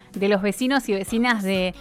de los vecinos y vecinas de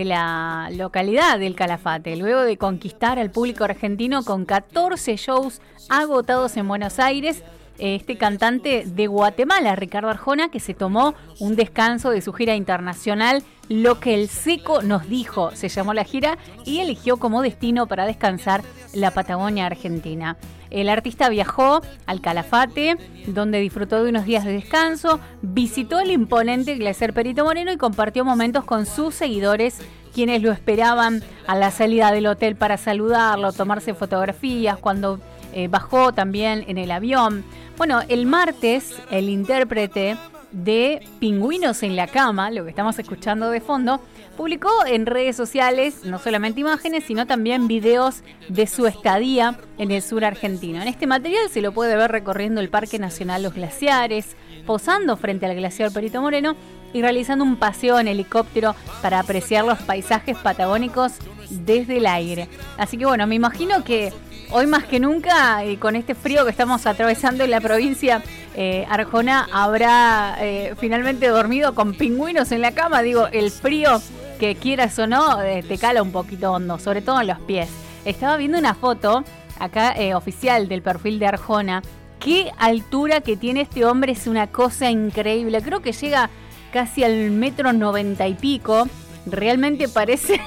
la localidad del Calafate, luego de conquistar al público argentino con 14 shows agotados en Buenos Aires. Este cantante de Guatemala, Ricardo Arjona, que se tomó un descanso de su gira internacional, Lo que el Seco nos dijo, se llamó la gira, y eligió como destino para descansar la Patagonia Argentina. El artista viajó al Calafate, donde disfrutó de unos días de descanso, visitó el imponente glaciar Perito Moreno y compartió momentos con sus seguidores, quienes lo esperaban a la salida del hotel para saludarlo, tomarse fotografías, cuando bajó también en el avión. Bueno, el martes, el intérprete de Pingüinos en la Cama, lo que estamos escuchando de fondo, publicó en redes sociales no solamente imágenes, sino también videos de su estadía en el sur argentino. En este material se lo puede ver recorriendo el Parque Nacional Los Glaciares, posando frente al glaciar Perito Moreno y realizando un paseo en helicóptero para apreciar los paisajes patagónicos desde el aire. Así que bueno, me imagino que hoy más que nunca, con este frío que estamos atravesando en la provincia, Arjona habrá finalmente dormido con pingüinos en la cama. Digo, el frío, que quieras o no, te cala un poquito hondo, sobre todo en los pies. Estaba viendo una foto acá oficial del perfil de Arjona. Qué altura que tiene este hombre, es una cosa increíble. Creo que llega casi al 1,90 m y pico. Realmente parece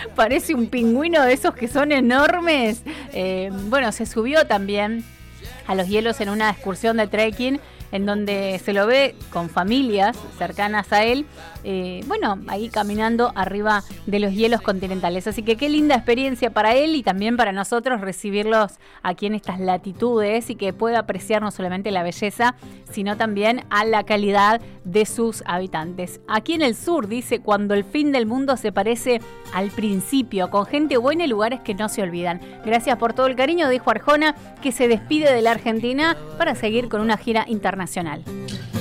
un pingüino de esos que son enormes. Bueno, se subió también a los hielos en una excursión de trekking, en donde se lo ve con familias cercanas a él, bueno, ahí caminando arriba de los hielos continentales. Así que qué linda experiencia para él y también para nosotros recibirlos aquí en estas latitudes y que pueda apreciar no solamente la belleza, sino también a la calidad de sus habitantes. Aquí en el sur, dice, cuando el fin del mundo se parece al principio, con gente buena y lugares que no se olvidan. Gracias por todo el cariño, dijo Arjona, que se despide de la Argentina para seguir con una gira internacional.